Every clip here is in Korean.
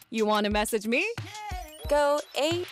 You want to message me? Go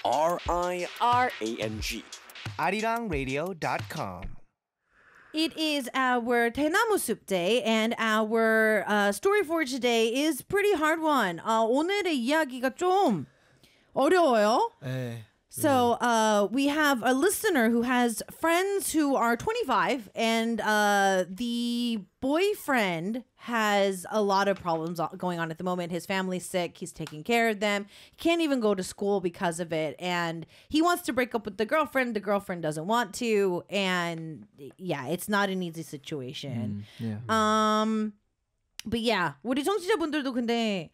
RIRANG arirang.radio.com. It is our 대나무 soup day, and our story for today is pretty hard one. 오늘의 이야기가 좀 어려워요. 네. So we have a listener who has friends who are 25, and the boyfriend has a lot of problems going on at the moment. His family's sick. He's taking care of them. He can't even go to school because of it. And he wants to break up with the girlfriend. The girlfriend doesn't want to. And yeah, it's not an easy situation. Yeah. But yeah, 우리 청취자분들도 근데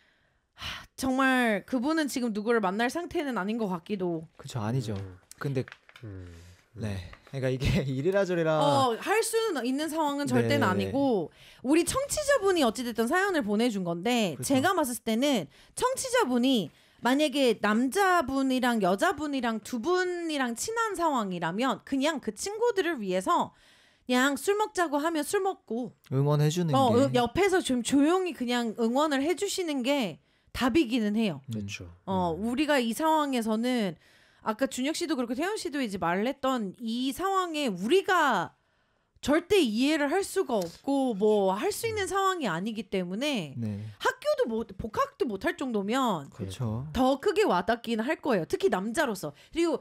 정말 그분은 지금 누구를 만날 상태는 아닌 것 같기도. 그쵸, 아니죠. 근데 네, 그러니까 이게 이래라 저래라 할 수는 있는 상황은 절대는 네. 아니고, 우리 청취자분이 어찌됐든 사연을 보내준 건데, 그렇죠. 제가 봤을 때는 청취자분이 만약에 남자분이랑 여자분이랑 두 분이랑 친한 상황이라면 그냥 그 친구들을 위해서 그냥 술 먹자고 하면 술 먹고 응원해주는 게 옆에서 좀 조용히 그냥 응원을 해주시는 게 답이기는 해요. 그렇죠. 우리가 이 상황에서는 아까 준혁 씨도 그렇고 태연 씨도 이제 말을 했던 이 상황에 우리가 절대 이해를 할 수가 없고 뭐 할 수 있는 상황이 아니기 때문에 네. 학교도 복학도 못 할 정도면 그렇죠. 더 크게 와닿기는 할 거예요. 특히 남자로서. 그리고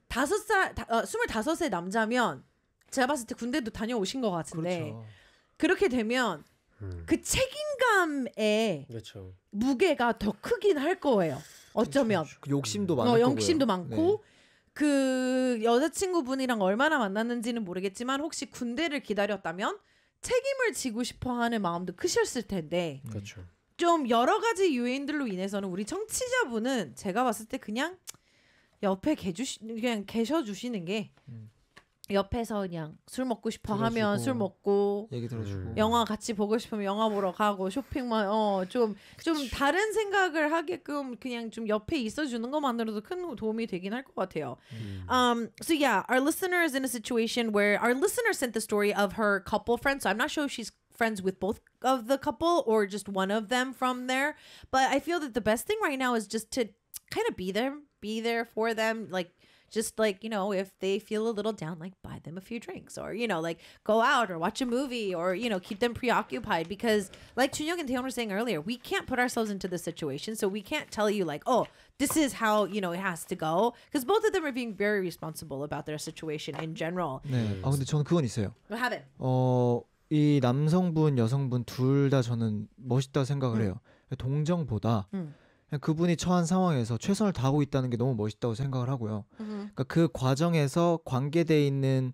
25세 남자면 제가 봤을 때 군대도 다녀오신 것 같은데 그렇죠. 그렇게 되면 그 책임감의 그렇죠. 무게가 더 크긴 할 거예요. 어쩌면. 그 욕심도 많고 욕심도 많고 그 여자친구분이랑 얼마나 만났는지는 모르겠지만 혹시 군대를 기다렸다면 책임을 지고 싶어하는 마음도 크셨을 텐데 그렇죠. 좀 여러 가지 요인들로 인해서는 우리 청취자분은 제가 봤을 때 그냥 옆에 그냥 계셔주시는 게 옆에서 그냥 술 먹고 싶어 하면 들어주고, 술 먹고 얘기 들어주고 영화 같이 보고 싶으면 영화 보러 가고 쇼핑만 좀 다른 생각을 하게끔 그냥 좀 옆에 있어주는 것만으로도 큰 도움이 되긴 할 것 같아요. So yeah, our listener is in a situation where our listener sent the story of her couple friend. So I'm not sure if she's friends with both of the couple or just one of them from there. But I feel that the best thing right now is just to kind of be there for them, like. Just like, you know, if they feel a little down, like buy them a few drinks or, you know, like go out or watch a movie or, you know, keep them preoccupied because like Chunyoung and Taeyeon were saying earlier, we can't put ourselves into this situation. So we can't tell you like, oh, this is how, you know, it has to go. Because both of them are being very responsible about their situation in general. 네. 근데 저는 그건 있어요. What happened? 이 남성분, 여성분 둘 다 저는 멋있다고 생각을 해요. 동정보다 그냥 그분이 처한 상황에서 최선을 다하고 있다는 게 너무 멋있다고 생각을 하고요. 그러니까 그 과정에서 관계돼 있는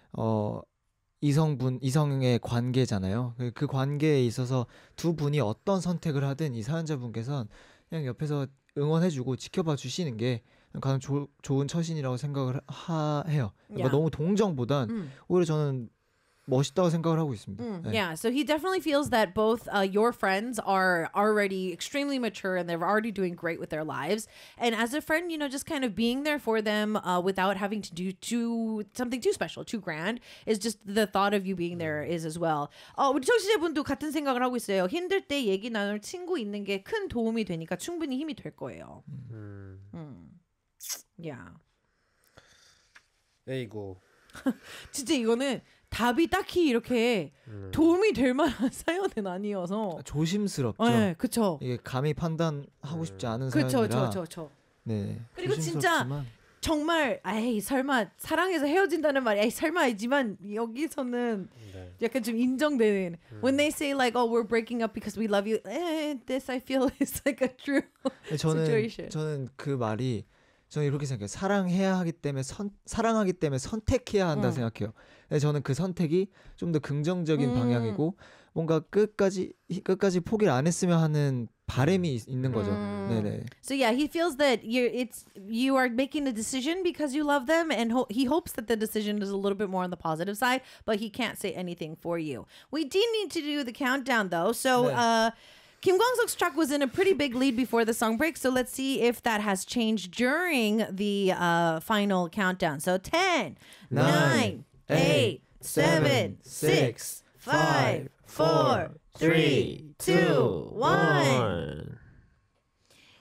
이성의 관계잖아요. 그 관계에 있어서 두 분이 어떤 선택을 하든 이 사연자분께서는 그냥 옆에서 응원해주고 지켜봐 주시는 게 가장 좋은 처신이라고 생각을 해요. 그러니까 너무 동정보단 오히려 저는 멋있다고 생각을 하고 있습니다. 네. Yeah, so he definitely feels that both your friends are already extremely mature and they're already doing great with their lives. And as a friend, you know, just kind of being there for them without having to do something too special, too grand, is just the thought of you being there is as well. 우리 청취자분도 같은 생각을 하고 있어요. 힘들 때 얘기 나눌 친구 있는 게 큰 도움이 되니까 충분히 힘이 될 거예요. Yeah. 에이고. 진짜 이거는 답이 딱히 이렇게 도움이 될 만한 사연은 아니어서 조심스럽죠. 네, 그렇죠. 이게 감히 판단하고 싶지 않은 그렇죠, 사연이라. 그렇죠. 네. 그리고 진짜 조심스럽지만. 정말 에이 설마 사랑해서 헤어진다는 말이 에이 설마이지만 여기서는 약간 좀 인정되는 when they say like oh we're breaking up because we love you, this I feel is like a true situation. 저는 그 말이 저는 이렇게 생각해요. 사랑하기 때문에 선택해야 한다 생각해요. 저는 그 선택이 좀 더 긍정적인 방향이고 뭔가 끝까지 포기를 안 했으면 하는 바람이 있는 거죠. 네네. So yeah, he feels that you are making a decision because you love them, and he hopes that the decision is a little bit more on the positive side, but he can't say anything for you. We do need to do the countdown though, so. 네. Kim Kwang-suk's track was in a pretty big lead before the song break, so let's see if that has changed during the final countdown. So 10, 9, 8, 7, 6, 5, 4, 3, 2, 1.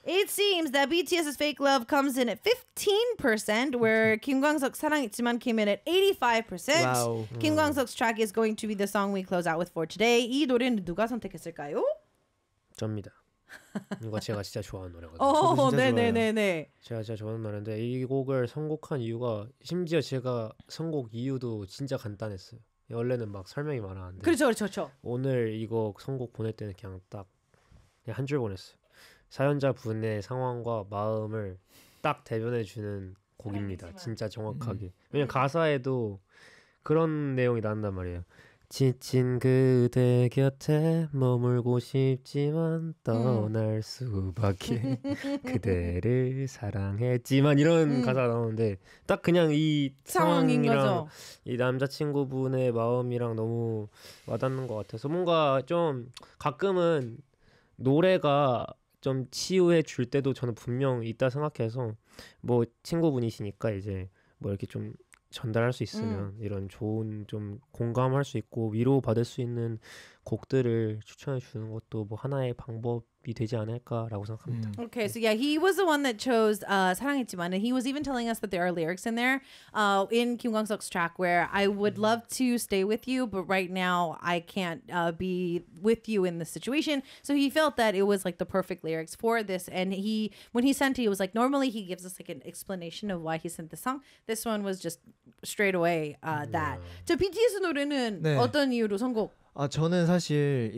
It seems that BTS's Fake Love comes in at 15%, where Kim Kwang-seok's 사랑했지만 came in at 85%. 와우. Kim Kwang-seok's track is going to be the song we close out with for today. 이 노래는 누가 선택했을까요? 접니다. 이거 제가 진짜 좋아하는 노래거든요. 저도 진짜 네네네네. 제가 진짜 좋아하는 노래인데 이 곡을 선곡한 이유가 심지어 제가 선곡 이유도 진짜 간단했어요. 원래는 막 설명이 많았는데 그렇죠. 오늘 이거 선곡 보낼 때는 그냥 한 줄 보냈어요. 사연자 분의 상황과 마음을 딱 대변해 주는 곡입니다. 진짜 정확하게. 왜냐면 가사에도 그런 내용이 나온단 말이에요. 지친 그대 곁에 머물고 싶지만 떠날 수밖에 그대를 사랑했지만 이런 가사가 나오는데 딱 그냥 이 상황인 상황이랑 거죠. 이 남자친구분의 마음이랑 너무 와닿는 것 같아서 뭔가 좀 가끔은 노래가 좀 치유해 줄 때도 저는 분명 있다 생각해서 뭐 친구분이시니까 이제 뭐 이렇게 좀 전달할 수 있으면 이런 좋은 좀 공감할 수 있고 위로 받을 수 있는 곡들을 추천해 주는 것도 뭐 하나의 방법이 되지 않을까라고 생각합니다. Okay, so yeah, he was the one that chose 사랑했지만, and he was even telling us that there are lyrics in there in Kim Kwang-seok's track where I would love to stay with you, but right now I can't be with you in this situation. So he felt that it was like the perfect lyrics for this, and when he sent it, he was like, normally he gives us like an explanation of why he sent the song. This one was just straight away that. 저 BTS 노래는 네. 어떤 이유로 선곡? 저는 사실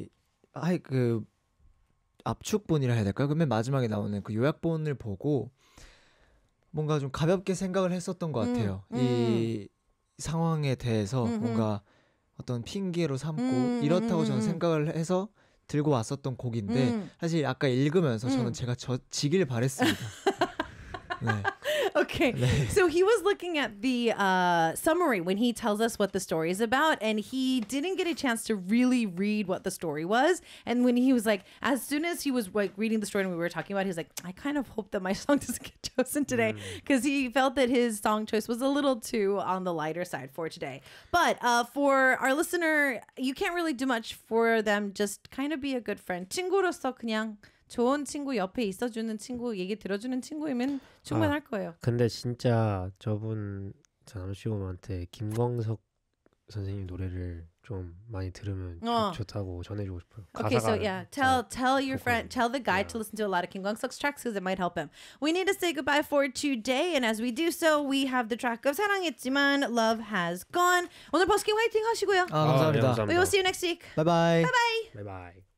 그 압축본이라 해야 될까요? 그러면 마지막에 나오는 그 요약본을 보고 뭔가 좀 가볍게 생각을 했었던 것 같아요. 이 상황에 대해서 뭔가 어떤 핑계로 삼고 이렇다고 저는 생각을 해서 들고 왔었던 곡인데 사실 아까 읽으면서 저는 제가 지길 바랬습니다. 네. Okay, so he was looking at the summary when he tells us what the story is about, and he didn't get a chance to really read what the story was. And when he was like, as soon as he was like reading the story and we were talking about it, he was like, I kind of hope that my song doesn't get chosen today, because he felt that his song choice was a little too on the lighter side for today. But for our listener, you can't really do much for them. Just kind of be a good friend. 친구로서 그냥 좋은 친구 옆에 있어주는 친구, 얘기 들어주는 친구이면 충분할 거예요. 근데 진짜 저 남자친구한테 김광석 선생님 노래를 좀 많이 들으면 좋다고 전해주고 싶어요. Okay, so yeah, tell your friend, tell the guy to listen to a lot of Kim Kwang-seok's tracks because it might help him. We need to say goodbye for today, and as we do so, we have the track of 사랑했지만 Love Has Gone. 오늘 버스킹 화이팅 하시고요. 감사합니다. 감사합니다. We will see you next week. 바이바이. Bye. 바이바이.